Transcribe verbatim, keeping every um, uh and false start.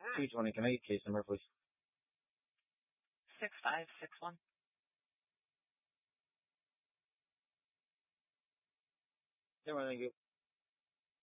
two twenty. Can I get case number, please? Six five six one. Yeah, well, thank you.